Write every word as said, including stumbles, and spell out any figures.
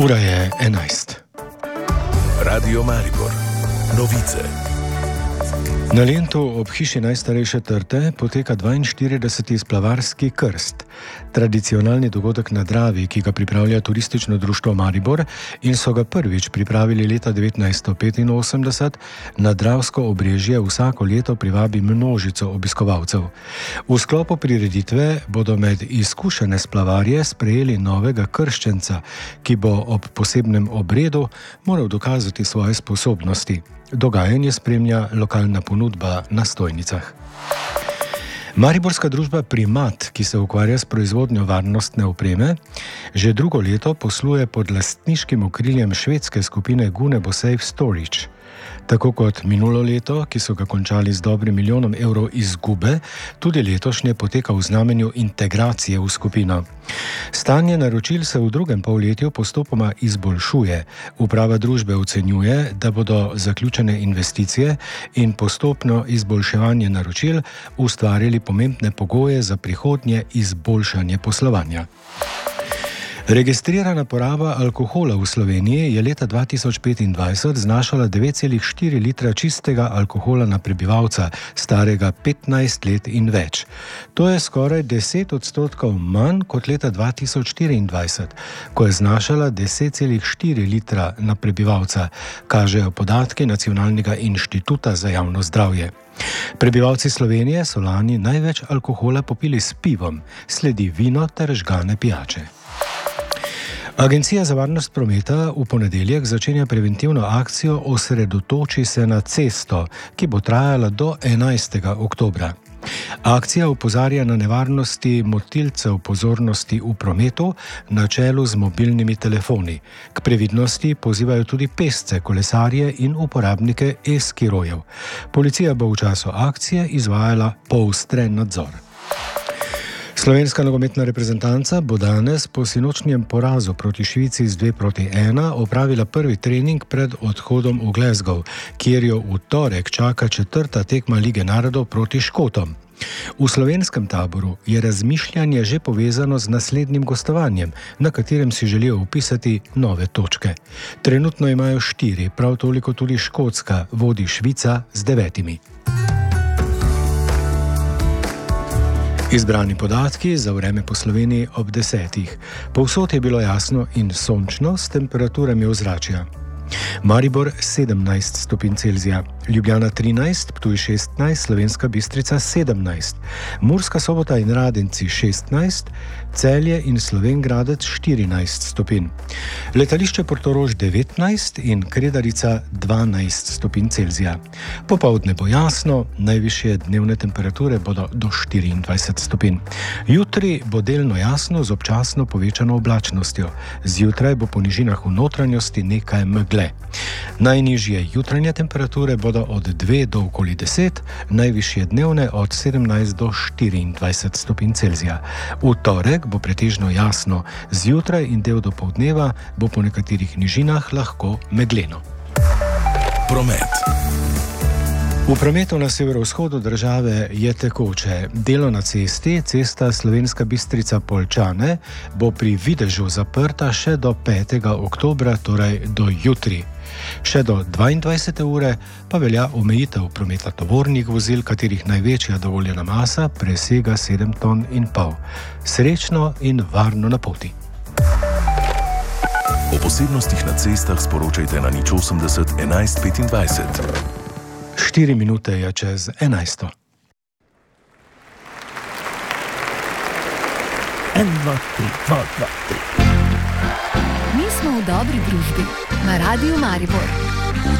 Ura je enajst. Radio Maribor. Novice. Na Lentu ob hiši najstarejše trte poteka dvainštirideseti splavarski krst. Tradicionalni dogodek na Dravi, ki ga pripravlja turistično društvo Maribor in so ga prvič pripravili leta devetnajststo petinosemdeset, na dravsko obrežje vsako leto privabi množico obiskovalcev. V sklopu prireditve bodo med izkušene splavarje sprejeli novega krščenca, ki bo ob posebnem obredu moral dokazati svoje sposobnosti. Dogajanje spremlja lokalna ponudba na stojnicah. Mariborska družba Primat, ki se ukvarja s proizvodnjo varnostne opreme, že drugo leto posluje pod lastniškim okriljem švedske skupine Gunebo Safe Storage. Tako kot minulo leto, ki so ga končali z dobrim milijonom evrov izgube, tudi letošnje poteka v znamenju integracije v skupino. Stanje naročil se v drugem polletju postopoma izboljšuje. Uprava družbe ocenjuje, da bodo zaključene investicije in postopno izboljševanje naročil ustvarili pomembne pogoje za prihodnje izboljšanje poslovanja. Registrirana poraba alkohola v Sloveniji je leta dva tisoč petindvajset znašala devet celih štiri litra čistega alkohola na prebivalca, starega petnajst let in več. To je skoraj deset odstotkov manj kot leta dva tisoč štiriindvajset, ko je znašala deset celih štiri litra na prebivalca, kažejo podatki Nacionalnega inštituta za javno zdravje. Prebivalci Slovenije so lani največ alkohola popili s pivom, sledi vino ter žgane pijače. Agencija za varnost prometa v ponedeljek začenja preventivno akcijo Osredotoči se na cesto, ki bo trajala do enajstega oktobra. Akcija opozarja na nevarnosti motilcev pozornosti v prometu na čelu z mobilnimi telefoni. K previdnosti pozivajo tudi pešce, kolesarje in uporabnike e-skirojev. Policija bo v času akcije izvajala poostren nadzor. Slovenska nogometna reprezentanca bo danes po sinočnjem porazu proti Švici z dve proti ena opravila prvi trening pred odhodom v Glasgow, kjer jo v torek čaka četrta tekma Lige narodov proti Škotom. V slovenskem taboru je razmišljanje že povezano z naslednjim gostovanjem, na katerem si želijo vpisati nove točke. Trenutno imajo štiri, prav toliko tudi Škotska, vodi Švica z devetimi. Izbrani podatki za vreme po Sloveniji ob desetih. Povsod je bilo jasno in sončno s temperaturami ozračja. Maribor sedemnajst stopinj Celzija, Ljubljana trinajst, Ptuj šestnajst, Slovenska Bistrica sedemnajst, Murska Sobota in Radenci šestnajst, Celje in Slovenj Gradec štirinajst stopinj. Letališče Portorož devetnajst in Kredarica dvanajst stopinj Celzija. Popoldne bo jasno, najvišje dnevne temperature bodo do štiriindvajset stopinj. Jutri bo delno jasno z občasno povečano oblačnostjo. Zjutraj bo po nižinah v notranjosti nekaj megle. Najnižje jutranje temperature bodo od dve do okoli deset, najvišje dnevne od sedemnajst do štiriindvajset stopinj Celzija. V torek bo pretežno jasno, zjutraj in del dopoldneva bo po nekaterih nižinah lahko megleno. Promet. V prometu na severovzhodu države je tekoče. Delo na cesti, cesta Slovenska Bistrica-Poljčane, bo pri videžu zaprta še do petega oktobra, torej do jutri. Še do dvaindvajsete ure pa velja omejitev prometa tovornih vozil, katerih največja dovoljena masa presega sedem ton in pol. Srečno in varno na poti. O posebnostih na cestah sporočajte na nič osemdeset enajst petindvajset. Štiri minute je čez enajsto. En, dva, tri, dva, dva, tri. Mi smo v dobri družbi na Radiu Maribor.